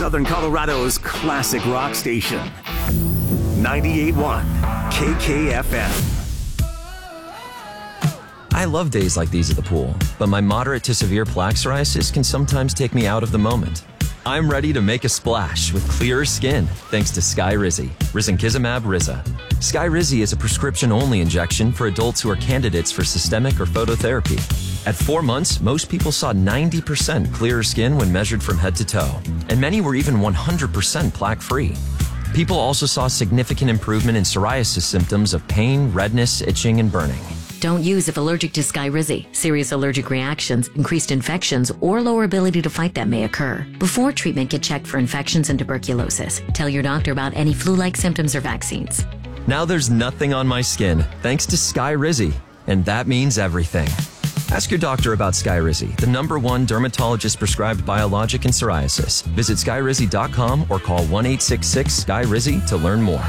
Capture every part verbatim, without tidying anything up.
Southern Colorado's classic rock station. ninety-eight point one K K F M. I love days like these at the pool, but my moderate to severe plaque psoriasis can sometimes take me out of the moment. I'm ready to make a splash with clearer skin thanks to Skyrizi, risankizumab Riza. Skyrizi is a prescription-only injection for adults who are candidates for systemic or phototherapy. At four months, most people saw ninety percent clearer skin when measured from head to toe, and many were even one hundred percent plaque-free. People also saw significant improvement in psoriasis symptoms of pain, redness, itching, and burning. Don't use if allergic to Skyrizi. Serious allergic reactions, increased infections, or lower ability to fight them may occur. Before treatment, get checked for infections and tuberculosis. Tell your doctor about any flu-like symptoms or vaccines. Now there's nothing on my skin, thanks to Skyrizi, and that means everything. Ask your doctor about Skyrizi, the number one dermatologist-prescribed biologic in psoriasis. Visit skyrizi dot com or call one eight six six Skyrizi to learn more.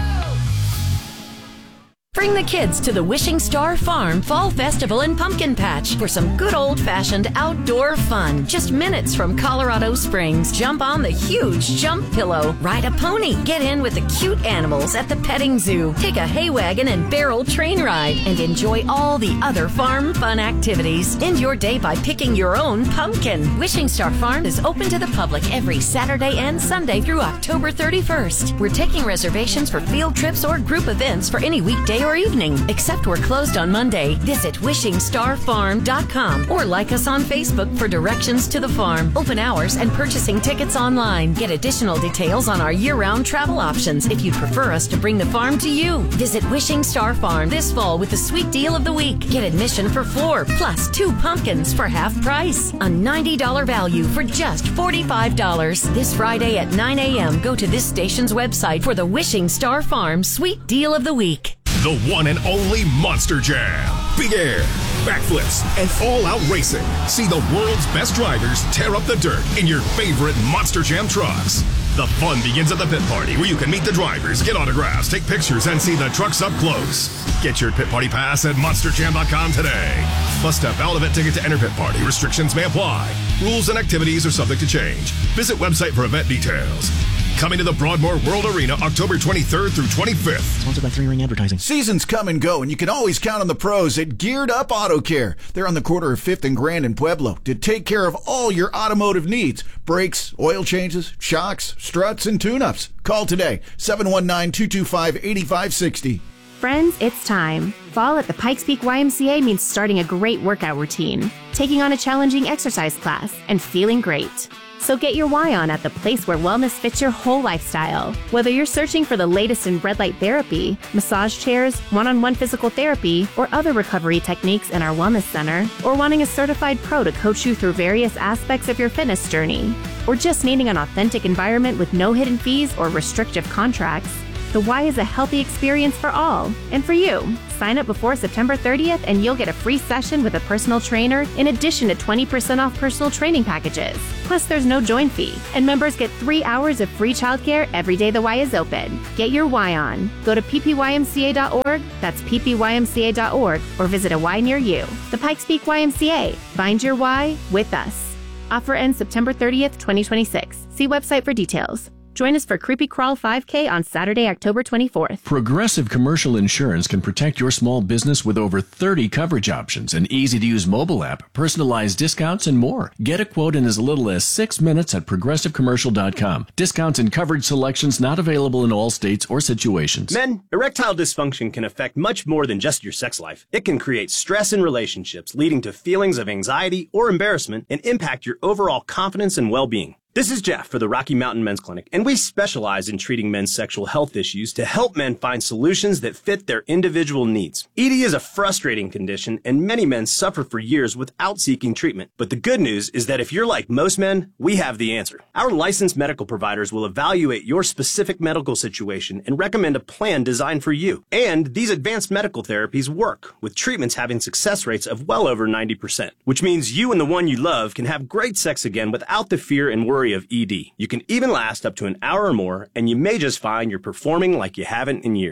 Bring the kids to the Wishing Star Farm Fall Festival and Pumpkin Patch for some good old-fashioned outdoor fun. Just minutes from Colorado Springs. Jump on the huge jump pillow. Ride a pony. Get in with the cute animals at the petting zoo. Take a hay wagon and barrel train ride. And enjoy all the other farm fun activities. End your day by picking your own pumpkin. Wishing Star Farm is open to the public every Saturday and Sunday through October thirty-first. We're taking reservations for field trips or group events for any weekday or evening, except we're closed on Monday. Visit wishing star farm dot com or like us on Facebook for directions to the farm, open hours, and purchasing tickets online. Get additional details on our year-round travel options if you'd prefer us to bring the farm to you. Visit Wishing Star Farm this fall with the sweet deal of the week. Get admission for four plus two pumpkins for half price. A ninety dollars value for just forty-five dollars. This Friday at nine a.m. go to this station's website for the Wishing Star Farm sweet deal of the week. The one and only Monster Jam. Big air, backflips, and all-out racing. See the world's best drivers tear up the dirt in your favorite Monster Jam trucks. The fun begins at the pit party, where you can meet the drivers, get autographs, take pictures, and see the trucks up close. Get your pit party pass at monster jam dot com today. Must have valid event ticket to enter pit party. Restrictions may apply. Rules and activities are subject to change. Visit website for event details. Coming to the Broadmoor World Arena October twenty-third through twenty-fifth. Sponsored by Three Ring Advertising. Seasons come and go, and you can always count on the pros at Geared Up Auto Care. They're on the corner of fifth and Grand in Pueblo to take care of all your automotive needs. Brakes, oil changes, shocks, struts, and tune-ups. Call today, seven one nine, two two five, eight five six zero. Friends, it's time. Fall at the Pikes Peak Y M C A means starting a great workout routine, taking on a challenging exercise class, and feeling great. So get your Y on at the place where wellness fits your whole lifestyle. Whether you're searching for the latest in red light therapy, massage chairs, one-on-one physical therapy, or other recovery techniques in our wellness center, or wanting a certified pro to coach you through various aspects of your fitness journey, or just needing an authentic environment with no hidden fees or restrictive contracts, the Y is a healthy experience for all, and for you. Sign up before September thirtieth and you'll get a free session with a personal trainer in addition to twenty percent off personal training packages. Plus, there's no join fee, and members get three hours of free childcare every day the Y is open. Get your Y on. Go to p p y m c a dot org, that's p p y m c a dot org, or visit a Y near you. The Pikes Peak Y M C A. Find your Y with us. Offer ends September thirtieth, twenty twenty-six. See website for details. Join us for Creepy Crawl five K on Saturday, October twenty-fourth. Progressive Commercial Insurance can protect your small business with over thirty coverage options, an easy-to-use mobile app, personalized discounts, and more. Get a quote in as little as six minutes at progressive commercial dot com. Discounts and coverage selections not available in all states or situations. Men, erectile dysfunction can affect much more than just your sex life. It can create stress in relationships, leading to feelings of anxiety or embarrassment, and impact your overall confidence and well-being. This is Jeff for the Rocky Mountain Men's Clinic, and we specialize in treating men's sexual health issues to help men find solutions that fit their individual needs. E D is a frustrating condition, and many men suffer for years without seeking treatment. But the good news is that if you're like most men, we have the answer. Our licensed medical providers will evaluate your specific medical situation and recommend a plan designed for you. And these advanced medical therapies work, with treatments having success rates of well over ninety percent, which means you and the one you love can have great sex again without the fear and worry of E D. You can even last up to an hour or more, and you may just find you're performing like you haven't in years.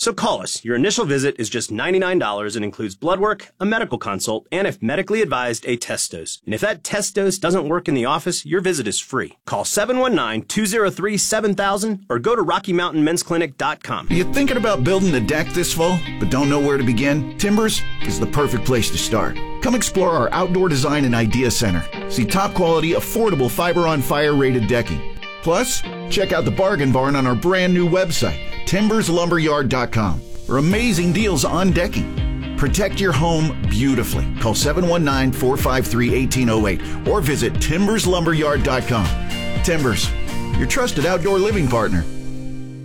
So call us. Your initial visit is just ninety-nine dollars and includes blood work, a medical consult, and if medically advised, a test dose. And if that test dose doesn't work in the office, your visit is free. Call seven one nine, two zero three, seven thousand or go to rocky mountain men's clinic dot com. You thinking about building a deck this fall, but don't know where to begin? Timbers is the perfect place to start. Come explore our Outdoor Design and Idea Center. See top quality, affordable fiber on fire rated decking. Plus, check out the Bargain Barn on our brand new website, timbers lumber yard dot com, for amazing deals on decking. Protect your home beautifully. Call seven one nine, four five three, one eight zero eight or visit timbers lumber yard dot com. Timbers, your trusted outdoor living partner.